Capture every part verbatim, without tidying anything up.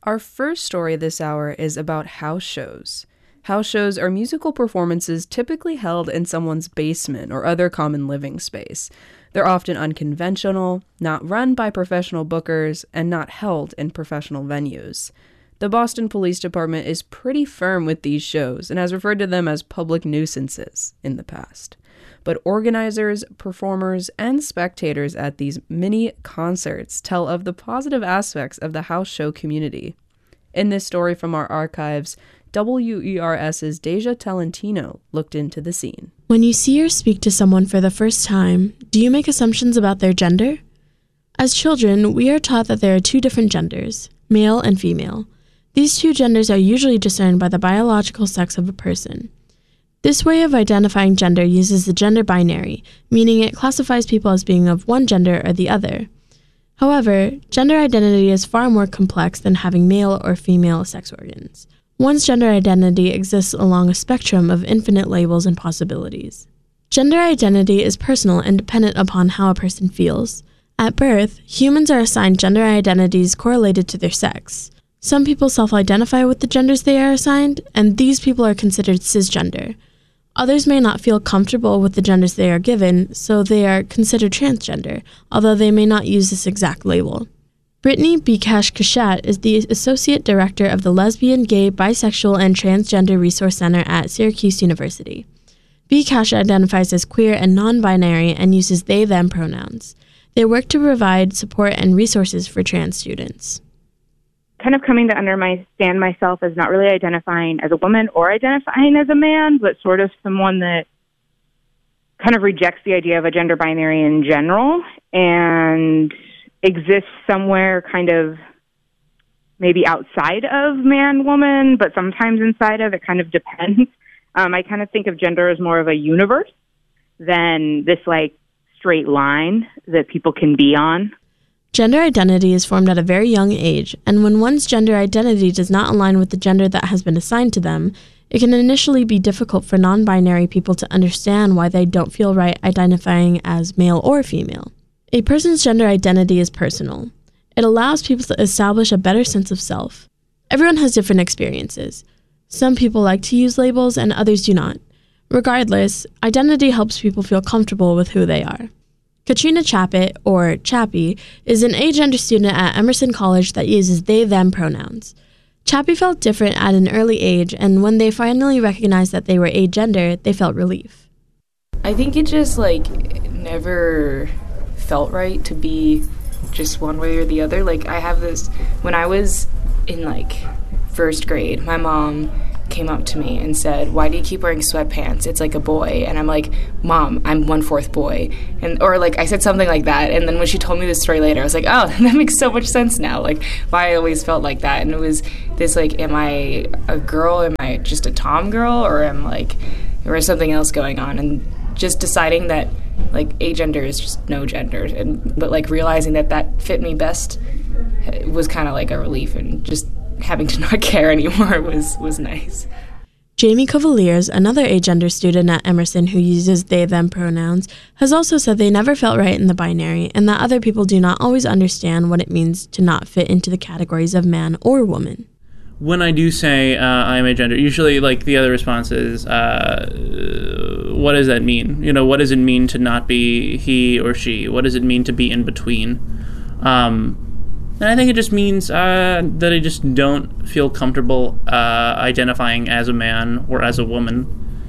Our first story this hour is about house shows. House shows are musical performances typically held in someone's basement or other common living space. They're often unconventional, not run by professional bookers, and not held in professional venues. The Boston Police Department is pretty firm with these shows and has referred to them as public nuisances in the past. But organizers, performers, and spectators at these mini concerts tell of the positive aspects of the house show community. In this story from our archives, W E R S's Deja Talentino looked into the scene. When you see or speak to someone for the first time, do you make assumptions about their gender? As children, we are taught that there are two different genders, male and female. These two genders are usually discerned by the biological sex of a person. This way of identifying gender uses the gender binary, meaning it classifies people as being of one gender or the other. However, gender identity is far more complex than having male or female sex organs. One's gender identity exists along a spectrum of infinite labels and possibilities. Gender identity is personal and dependent upon how a person feels. At birth, humans are assigned gender identities correlated to their sex. Some people self-identify with the genders they are assigned, and these people are considered cisgender. Others may not feel comfortable with the genders they are given, so they are considered transgender, although they may not use this exact label. Brittany Bikash-Kashat is the Associate Director of the Lesbian, Gay, Bisexual, and Transgender Resource Center at Syracuse University. Bikash identifies as queer and non-binary and uses they-them pronouns. They work to provide support and resources for trans students. Kind of coming to understand myself as not really identifying as a woman or identifying as a man, but sort of someone that kind of rejects the idea of a gender binary in general and exists somewhere kind of maybe outside of man, woman, but sometimes inside of. It kind of depends. Um, I kind of think of gender as more of a universe than this like straight line that people can be on. Gender identity is formed at a very young age, and when one's gender identity does not align with the gender that has been assigned to them, it can initially be difficult for non-binary people to understand why they don't feel right identifying as male or female. A person's gender identity is personal. It allows people to establish a better sense of self. Everyone has different experiences. Some people like to use labels and others do not. Regardless, identity helps people feel comfortable with who they are. Katrina Chappett, or Chappie, is an agender student at Emerson College that uses they-them pronouns. Chappie felt different at an early age, and when they finally recognized that they were agender, they felt relief. I think it just, like, never felt right to be just one way or the other. Like, I have this, when I was in, like, first grade, my mom came up to me and said, "Why do you keep wearing sweatpants? It's like a boy." And I'm like, "Mom, I'm one-fourth boy." And or like I said something like that. And then when she told me this story later, I was like, oh, that makes so much sense now. Like why I always felt like that. And it was this like, am I a girl? Am I just a tom girl? Or am like, or is something else going on? And just deciding that like agender is just no gender. And but like realizing that that fit me best was kind of like a relief, and just having to not care anymore was, was nice. Jamie Cavaliers, another agender student at Emerson who uses they-them pronouns, has also said they never felt right in the binary and that other people do not always understand what it means to not fit into the categories of man or woman. When I do say uh, I'm agender, usually like the other response is, uh, what does that mean? You know, what does it mean to not be he or she? What does it mean to be in between? Um, And I think it just means uh, that I just don't feel comfortable uh, identifying as a man or as a woman,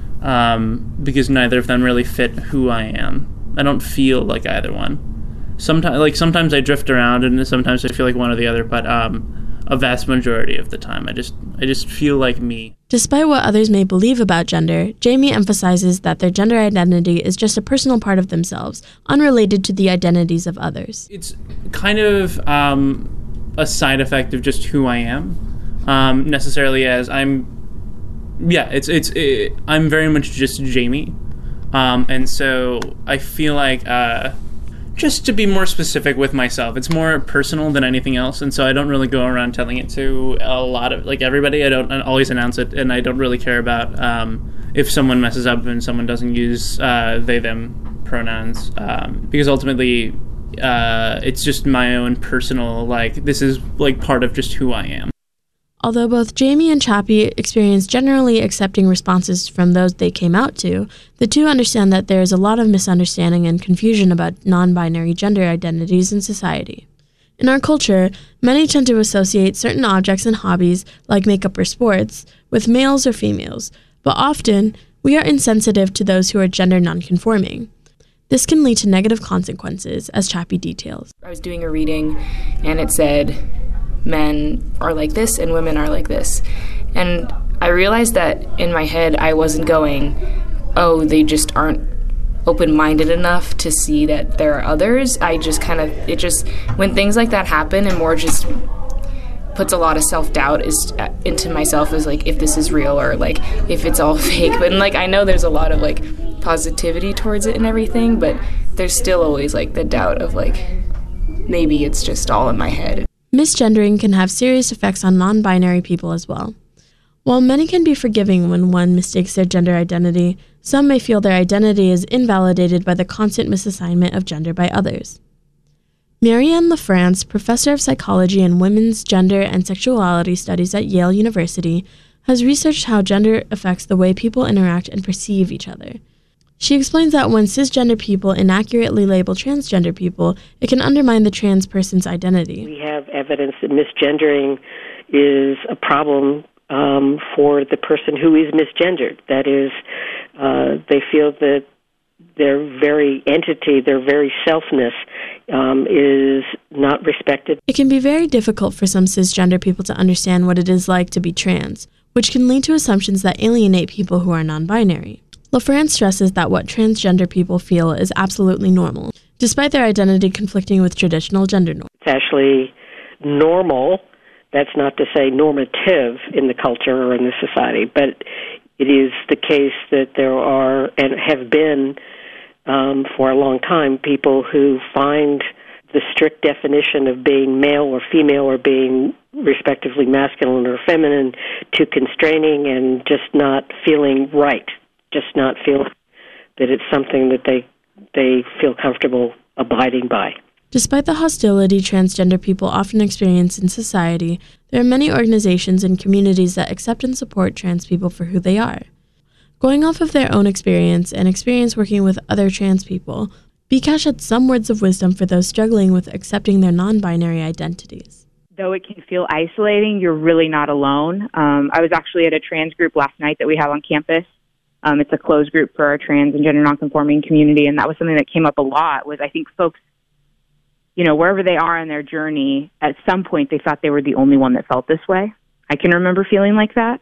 um, because neither of them really fit who I am. I don't feel like either one. Sometimes, like sometimes I drift around, and sometimes I feel like one or the other. But um, a vast majority of the time, I just I just feel like me. Despite what others may believe about gender, Jamie emphasizes that their gender identity is just a personal part of themselves, unrelated to the identities of others. It's kind of um, a side effect of just who I am, um, necessarily as I'm. Yeah, it's it's it, I'm very much just Jamie, um, and so I feel like. Uh, Just to be more specific with myself, it's more personal than anything else, and so I don't really go around telling it to a lot of, like, everybody. I don't always announce it, and I don't really care about um, if someone messes up and someone doesn't use uh, they-them pronouns, um, because ultimately uh, it's just my own personal, like, this is, like, part of just who I am. Although both Jamie and Chappie experience generally accepting responses from those they came out to, the two understand that there is a lot of misunderstanding and confusion about non-binary gender identities in society. In our culture, many tend to associate certain objects and hobbies, like makeup or sports, with males or females, but often we are insensitive to those who are gender nonconforming. This can lead to negative consequences, as Chappie details. I was doing a reading, and it said, men are like this and women are like this. And I realized that in my head I wasn't going, oh, they just aren't open-minded enough to see that there are others. I just kind of, it just, when things like that happen and more just puts a lot of self-doubt is into myself as like, if this is real or like, if it's all fake. But like, I know there's a lot of like positivity towards it and everything, but there's still always like the doubt of like, maybe it's just all in my head. Misgendering can have serious effects on non-binary people as well. While many can be forgiving when one mistakes their gender identity, some may feel their identity is invalidated by the constant misassignment of gender by others. Marianne LaFrance, professor of psychology and women's gender and sexuality studies at Yale University, has researched how gender affects the way people interact and perceive each other. She explains that when cisgender people inaccurately label transgender people, it can undermine the trans person's identity. We have evidence that misgendering is a problem um, for the person who is misgendered. That is, uh, they feel that their very entity, their very selfness um, is not respected. It can be very difficult for some cisgender people to understand what it is like to be trans, which can lead to assumptions that alienate people who are non-binary. LaFrance stresses that what transgender people feel is absolutely normal, despite their identity conflicting with traditional gender norms. It's actually normal. That's not to say normative in the culture or in the society, but it is the case that there are and have been um, for a long time people who find the strict definition of being male or female or being respectively masculine or feminine too constraining and just not feeling right. Just not feel that it's something that they they feel comfortable abiding by. Despite the hostility transgender people often experience in society, there are many organizations and communities that accept and support trans people for who they are. Going off of their own experience and experience working with other trans people, Bkash had some words of wisdom for those struggling with accepting their non-binary identities. Though it can feel isolating, you're really not alone. Um, I was actually at a trans group last night that we have on campus. Um, it's a closed group for our trans and gender nonconforming community, and that was something that came up a lot, was I think folks, you know, wherever they are in their journey, at some point they thought they were the only one that felt this way. I can remember feeling like that.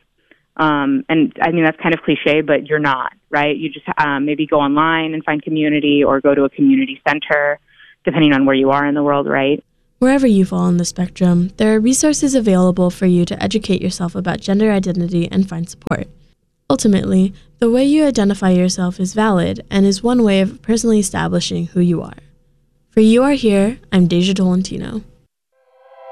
Um, and, I mean, that's kind of cliche, but you're not, right? You just um, maybe go online and find community or go to a community center, depending on where you are in the world, right? Wherever you fall on the spectrum, there are resources available for you to educate yourself about gender identity and find support. Ultimately, the way you identify yourself is valid and is one way of personally establishing who you are. For You Are Here, I'm Deja Tolentino.